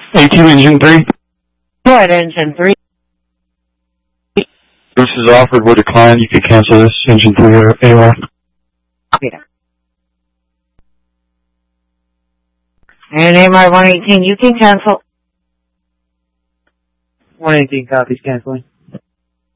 A2 engine 3. Go ahead, engine 3. This is offered will decline. You can cancel this engine 3 or AOR. Yeah. And AMI 118, you can cancel. 118 copies canceling.